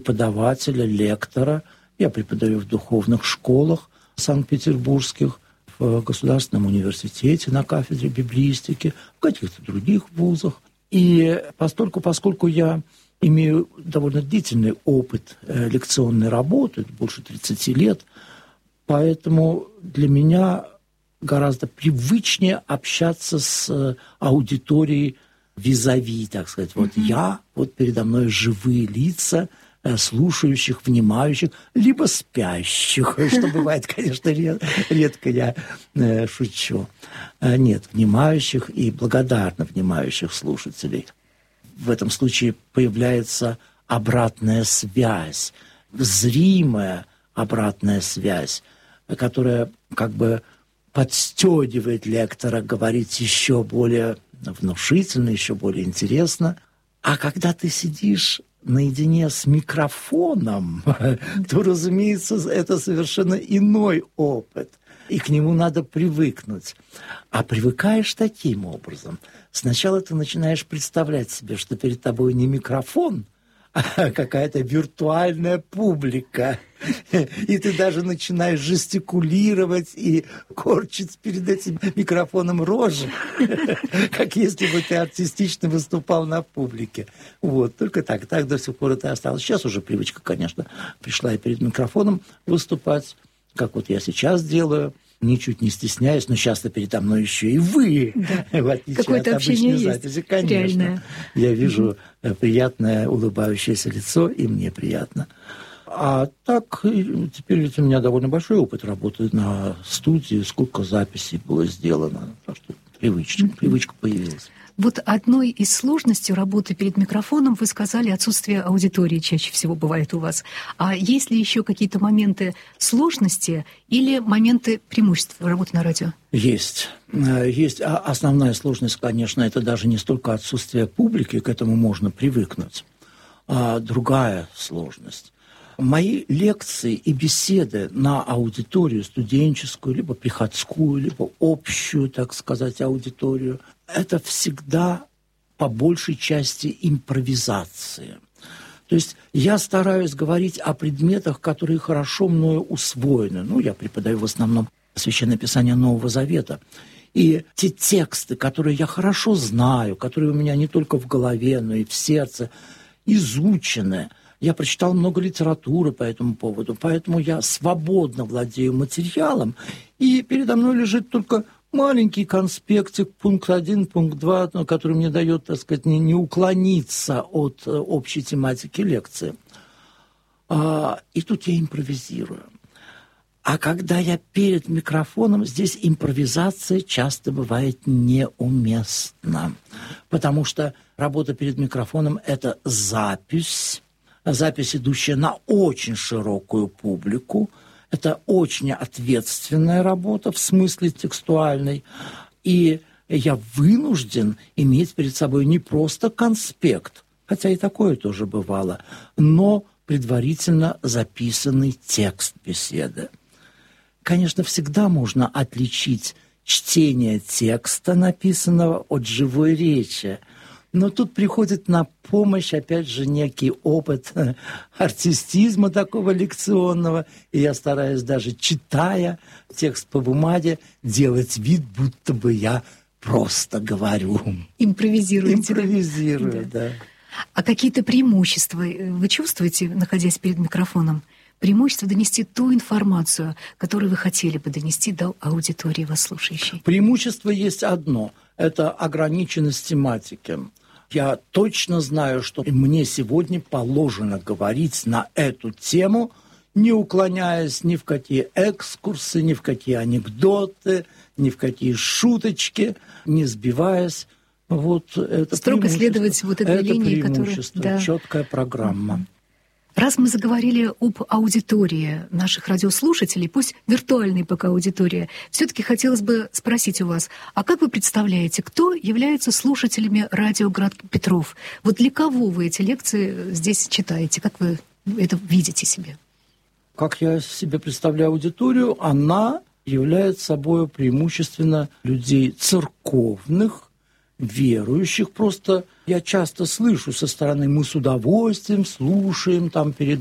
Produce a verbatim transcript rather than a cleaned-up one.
преподавателя, лектора. Я преподаю в духовных школах санкт-петербургских, в Государственном университете на кафедре библеистики, в каких-то других вузах. И постольку, поскольку я имею довольно длительный опыт лекционной работы, больше тридцати лет, поэтому для меня гораздо привычнее общаться с аудиторией визави, так сказать. Вот mm-hmm. я, вот передо мной живые лица, слушающих, внимающих, либо спящих, что бывает, конечно, редко я шучу. Нет, внимающих и благодарно внимающих слушателей. В этом случае появляется обратная связь, зримая обратная связь, которая как бы подстегивает лектора говорить еще более внушительно, еще более интересно. А когда ты сидишь наедине с микрофоном, то, разумеется, это совершенно иной опыт, и к нему надо привыкнуть. А привыкаешь таким образом. Сначала ты начинаешь представлять себе, что перед тобой не микрофон, а какая-то виртуальная публика. И ты даже начинаешь жестикулировать и корчить перед этим микрофоном рожи, как если бы ты артистично выступал на публике. Вот, только так. Так до сих пор это и осталось. Сейчас уже привычка, конечно, пришла и перед микрофоном выступать, как вот я сейчас делаю, ничуть не стесняюсь, но часто передо мной еще и вы, да. В отличие Какое-то от обычной есть, записи. Конечно. Реальное. Я вижу mm-hmm. приятное улыбающееся лицо, и мне приятно. А так, теперь ведь у меня довольно большой опыт работы на студии, сколько записей было сделано. Так что привычка, mm-hmm. привычка появилась. Вот одной из сложностей работы перед микрофоном вы сказали отсутствие аудитории чаще всего бывает у вас. А есть ли еще какие-то моменты сложности или моменты преимуществ работы на радио? Есть. Есть. А основная сложность, конечно, это даже не столько отсутствие публики, к этому можно привыкнуть, а другая сложность. Мои лекции и беседы на аудиторию студенческую, либо приходскую, либо общую, так сказать, аудиторию, это всегда по большей части импровизация. То есть я стараюсь говорить о предметах, которые хорошо мною усвоены. Ну, я преподаю в основном Священное Писание Нового Завета. И те тексты, которые я хорошо знаю, которые у меня не только в голове, но и в сердце, изучены. Я прочитал много литературы по этому поводу, поэтому я свободно владею материалом, и передо мной лежит только маленький конспектик, пункт один, пункт два, который мне дает, так сказать, не, не уклониться от общей тематики лекции. А, и тут я импровизирую. А когда я перед микрофоном, здесь импровизация часто бывает неуместна, потому что работа перед микрофоном – это запись, запись, идущая на очень широкую публику. Это очень ответственная работа в смысле текстуальной. И я вынужден иметь перед собой не просто конспект, хотя и такое тоже бывало, но предварительно записанный текст беседы. Конечно, всегда можно отличить чтение текста, написанного, от живой речи. Но тут приходит на помощь, опять же, некий опыт артистизма такого лекционного. И я стараюсь даже, читая текст по бумаге, делать вид, будто бы я просто говорю. Импровизируете. Импровизирую, да. да. А какие-то преимущества вы чувствуете, находясь перед микрофоном? Преимущество донести ту информацию, которую вы хотели бы донести до аудитории вас слушающей? Преимущество есть одно. Это ограниченность тематики. Я точно знаю, что мне сегодня положено говорить на эту тему, не уклоняясь ни в какие экскурсы, ни в какие анекдоты, ни в какие шуточки, не сбиваясь. Вот это строго следовать вот этой это линии, преимущество, которая... Да. Четкая программа. Раз мы заговорили об аудитории наших радиослушателей, пусть виртуальной пока аудитория, все-таки хотелось бы спросить у вас, а как вы представляете, кто является слушателями радио «Град Петров»? Вот для кого вы эти лекции здесь читаете? Как вы это видите себе? Как я себе представляю аудиторию, она является собой преимущественно людей церковных, верующих. Просто я часто слышу со стороны: мы с удовольствием слушаем там перед